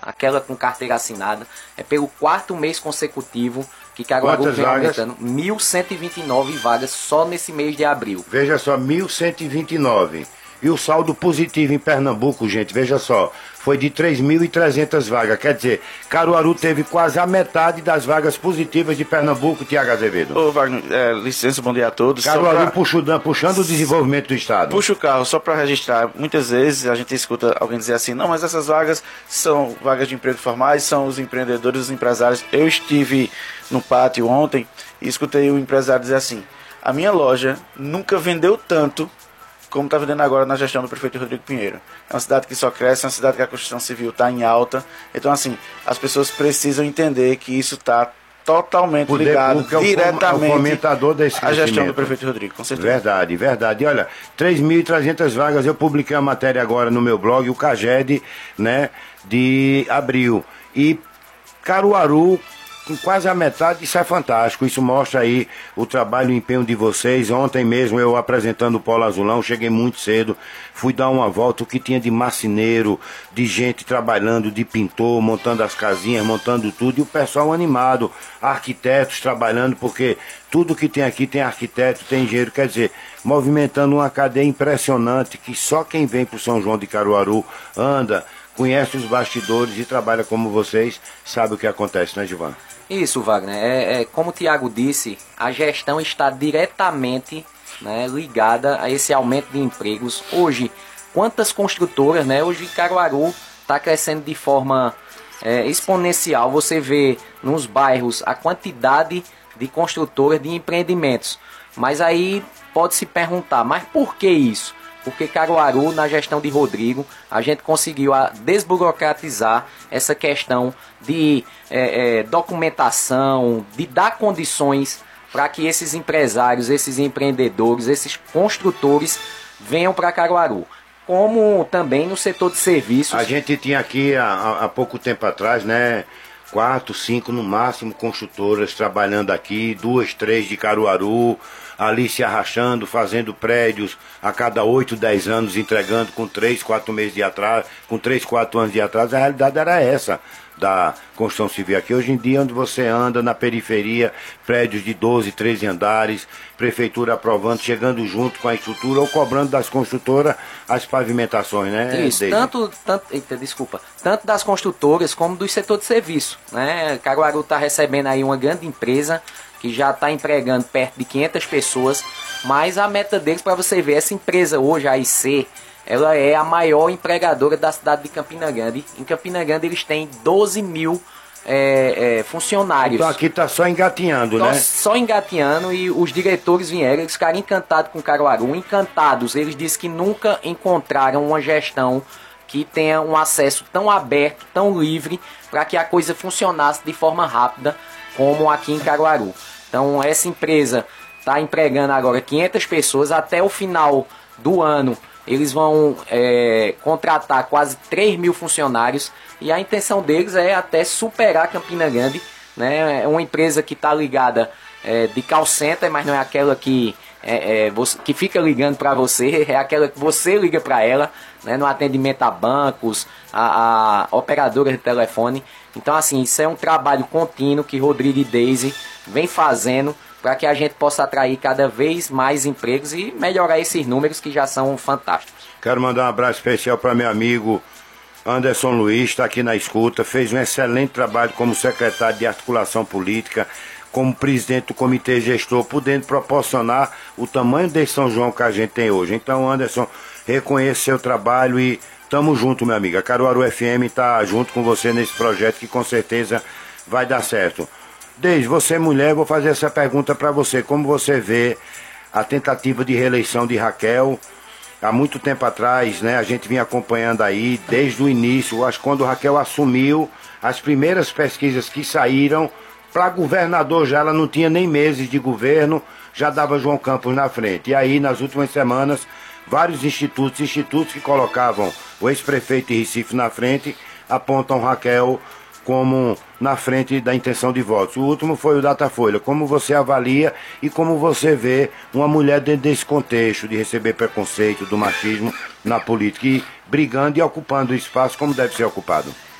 aquela com carteira assinada. É pelo 4º mês consecutivo que Caruaru vem aumentando. 1.129 vagas só nesse mês de abril. Veja só, 1.129. E o saldo positivo em Pernambuco, gente, veja só, foi de 3.300 vagas. Quer dizer, Caruaru teve quase a metade das vagas positivas de Pernambuco, Tiago Azevedo. Ô, Wagner, licença, bom dia a todos. Caruaru puxando o desenvolvimento do Estado. Puxa o carro, só para registrar. Muitas vezes a gente escuta alguém dizer assim, não, mas essas vagas são vagas de emprego formais, são os empreendedores, os empresários. Eu estive no pátio ontem e escutei o empresário dizer assim, a minha loja nunca vendeu tanto como está vendendo agora na gestão do prefeito Rodrigo Pinheiro. É uma cidade que só cresce, é uma cidade que a construção civil está em alta. Então, assim, as pessoas precisam entender que isso está totalmente ligado, diretamente à gestão do prefeito Rodrigo, com certeza. Verdade, verdade. E olha, 3.300 vagas, eu publiquei a matéria agora no meu blog, o CAGED, né, de abril. E Caruaru, com quase a metade, isso é fantástico. Isso mostra aí o trabalho e o empenho de vocês. Ontem mesmo eu apresentando o Polo Azulão, cheguei muito cedo, fui dar uma volta, o que tinha de marceneiro, de gente trabalhando, de pintor, montando as casinhas, montando tudo, e o pessoal animado, arquitetos trabalhando, porque tudo que tem aqui tem arquiteto, tem engenheiro, quer dizer, movimentando uma cadeia impressionante, que só quem vem para o São João de Caruaru anda, conhece os bastidores e trabalha como vocês, sabe o que acontece, né, Gilvan? Isso, Wagner. Como o Tiago disse, a gestão está diretamente, né, ligada a esse aumento de empregos. Hoje, quantas construtoras, né? Hoje Caruaru está crescendo de forma exponencial. Você vê nos bairros a quantidade de construtoras, de empreendimentos. Mas aí pode se perguntar, mas por que isso? Porque Caruaru, na gestão de Rodrigo, a gente conseguiu desburocratizar essa questão de documentação, de dar condições para que esses empresários, esses empreendedores, esses construtores venham para Caruaru. Como também no setor de serviços. A gente tinha aqui há pouco tempo atrás, né, 4, 5 no máximo construtoras trabalhando aqui, 2, 3 de Caruaru, ali se arrastando, fazendo prédios a cada 8, 10 anos, entregando com 3, 4 meses de atraso, com 3, 4 anos de atraso. A realidade era essa da construção civil aqui. Hoje em dia, onde você anda na periferia, prédios de 12, 13 andares, prefeitura aprovando, chegando junto com a estrutura ou cobrando das construtoras as pavimentações, né? Isso, tanto das construtoras como do setor de serviço, né? Caruaru está recebendo aí uma grande empresa que já está empregando perto de 500 pessoas, mas a meta deles, para você ver, essa empresa hoje, a IC, ela é a maior empregadora da cidade de Campina Grande. Em Campina Grande eles têm 12 mil funcionários. Então aqui está só engatinhando, né? Só engatinhando, e os diretores vieram, eles ficaram encantados com Caruaru, encantados. Eles disseram que nunca encontraram uma gestão que tenha um acesso tão aberto, tão livre, para que a coisa funcionasse de forma rápida, como aqui em Caruaru. Então essa empresa está empregando agora 500 pessoas. Até o final do ano eles vão contratar quase 3 mil funcionários, e a intenção deles é até superar Campina Grande, né? É uma empresa que está ligada de call center, mas não é aquela que fica ligando para você, é aquela que você liga para ela, né? No atendimento a bancos, a operadoras de telefone. Então, assim, isso é um trabalho contínuo que Rodrigo e Deise vem fazendo para que a gente possa atrair cada vez mais empregos e melhorar esses números que já são fantásticos. Quero mandar um abraço especial para meu amigo Anderson Luiz, está aqui na escuta, fez um excelente trabalho como secretário de articulação política, como presidente do comitê gestor, podendo proporcionar o tamanho desse São João que a gente tem hoje. Então, Anderson, reconheça seu trabalho e tamo junto, meu amigo. A Caruaru FM está junto com você nesse projeto que com certeza vai dar certo. Deise, você mulher, vou fazer essa pergunta para você. Como você vê a tentativa de reeleição de Raquel? Há muito tempo atrás, né, a gente vinha acompanhando aí, desde o início, acho que quando Raquel assumiu, as primeiras pesquisas que saíram, para governador já ela não tinha nem meses de governo, já dava João Campos na frente. E aí, nas últimas semanas, vários institutos que colocavam o ex-prefeito de Recife na frente, apontam Raquel como na frente da intenção de votos. O último foi o Datafolha. Como você avalia e como você vê uma mulher dentro desse contexto de receber preconceito, do machismo na política, e brigando e ocupando o espaço como deve ser ocupado?